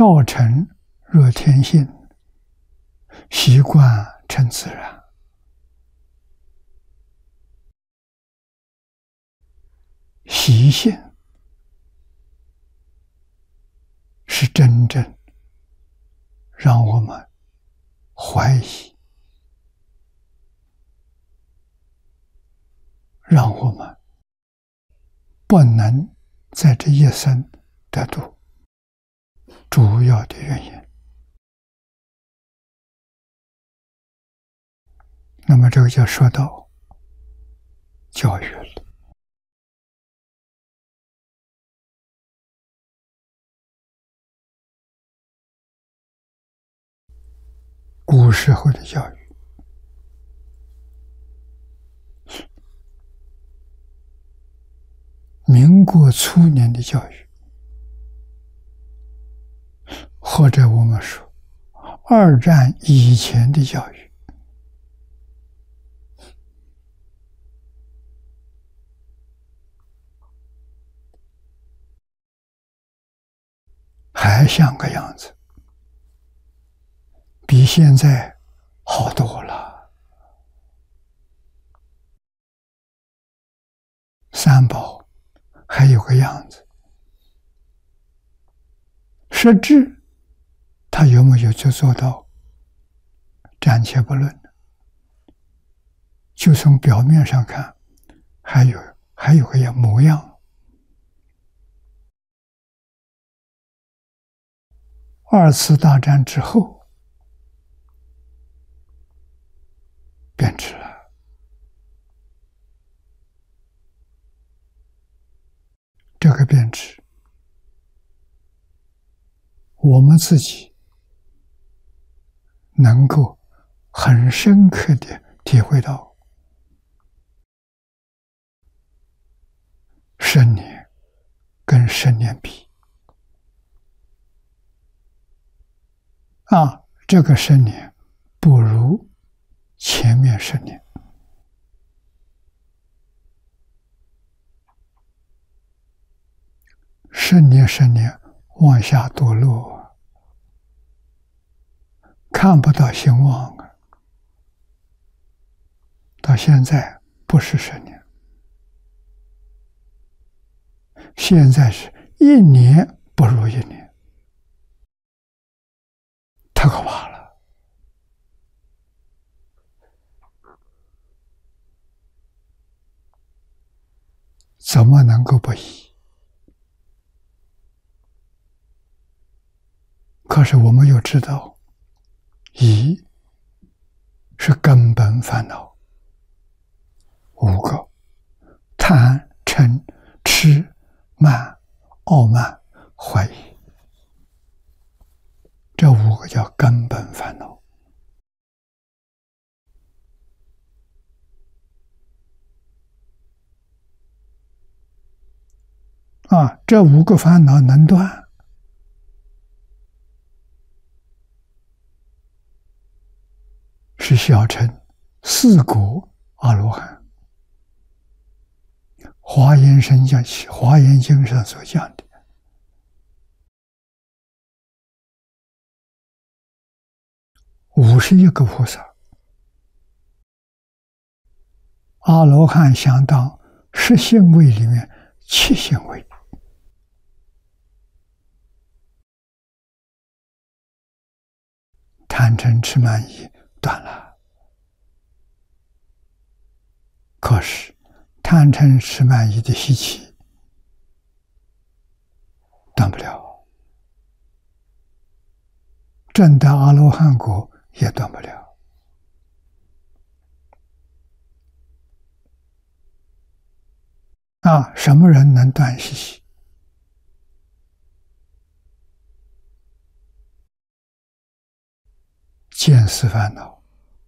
少成若天性，习惯成自然。习性是真正让我们怀疑，让我们不能在这一生得度主要的原因。那么这个就说到教育了。古时候的教育，民国初年的教育，或者我们说二战以前的教育，还像个样子，比现在好多了。三宝还有个样子，实质他有没有就做到，暂且不论，就从表面上看，还有个模样。二次大战之后变质了。这个变质，我们自己能够很深刻地体会到10年跟10年比，这个10年不如前面10年。10年往下堕落，看不到兴旺啊！到现在不是10年，现在是1年不如1年，太可怕了。怎么能够不疑？可是我们又知道，疑是根本烦恼5个：贪、嗔、痴、慢、傲慢、怀疑。这5个叫根本烦恼。这5个烦恼能断，是小乘4果阿罗汉。华严经上所讲的51个菩萨，阿罗汉相当10行位里面7行位。贪嗔痴慢疑断了，可是贪嗔痴慢疑的习气断不了，证得阿罗汉果也断不了。什么人能断习气？见思烦恼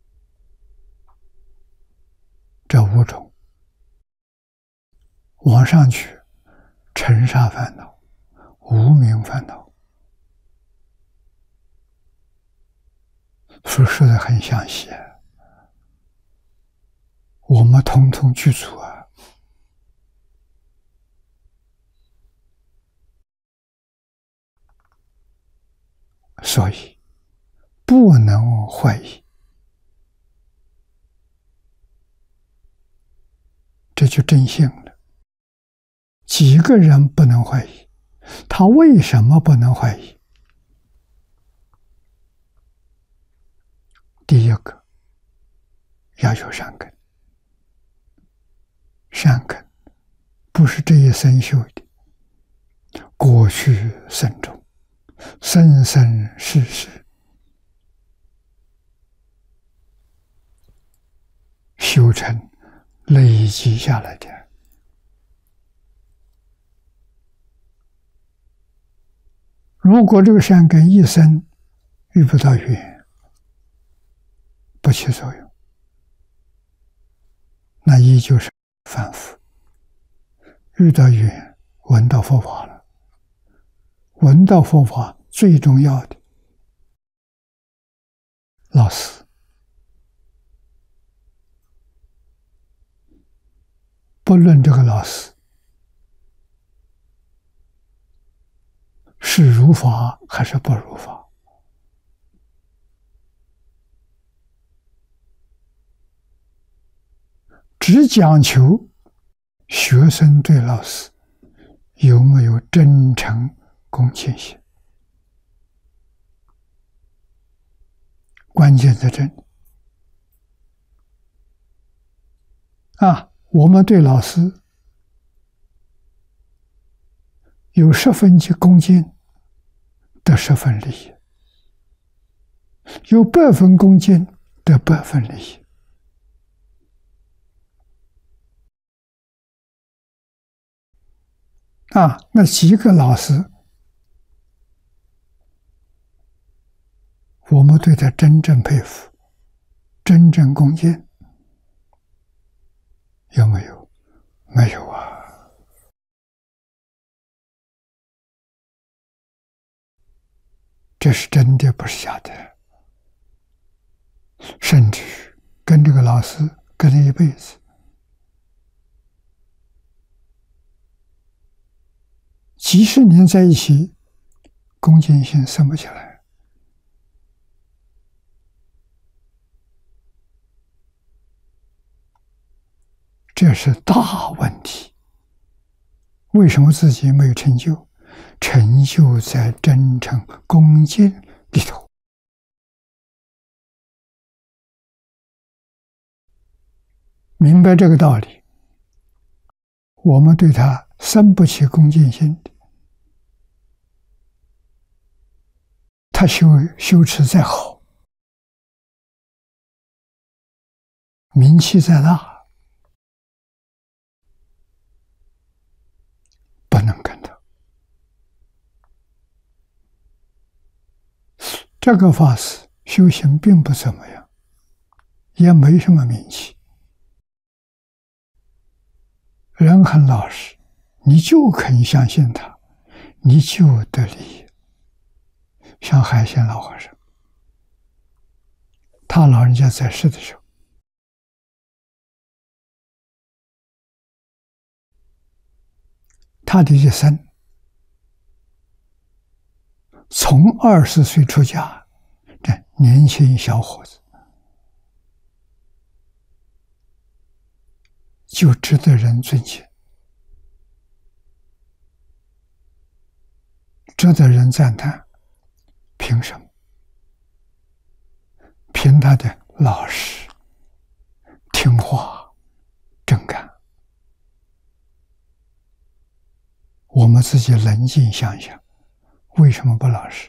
这5种，往上去尘沙烦恼、无明烦恼，说得很详细，我们统统具足啊。 所以不能怀疑，这就真信了。几个人不能怀疑？他为什么不能怀疑？第一个，要有善根。善根不是这一生修的，过去生中，生生世世修成累积下来的。如果这个善根一生遇不到缘，不起作用，那依旧是凡夫。遇到缘，闻到佛法了，闻到佛法最重要的老师，不论这个老师是如法还是不如法，只讲求学生对老师有没有真诚恭敬心，关键在这里。我们对老师有10分的恭敬，得10分利益；有100分恭敬，得100分利益。那几个老师，我们对他真正佩服，真正恭敬，有没有？没有啊！这是真的，不是假的。甚至跟这个老师跟了一辈子，几十年在一起，恭敬心生不起来。这是大问题。为什么自己没有成就？成就在真诚恭敬里头。明白这个道理，我们对他生不起恭敬心的，他修持再好，名气再大，不能跟他。这个法师修行并不怎么样，也没什么名气，人很老实，你就肯相信他，你就得利益。像海鲜老和尚，他老人家在世的时候，他的一生从20岁出家，这年轻小伙子就值得人尊敬，值得人赞叹。凭什么？凭他的老实、听话、正干。我们自己冷静想想，为什么不老实？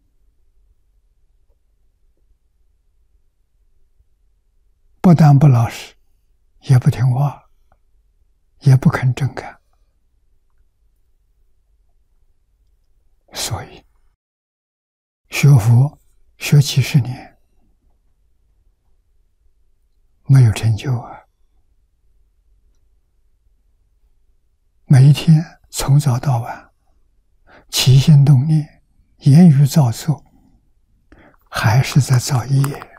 不但不老实，也不听话，也不肯正干。所以学佛学几十年没有成就啊！每一天从早到晚，起心动念，言语造作，还是在造业。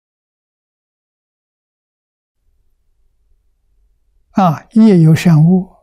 业有善恶，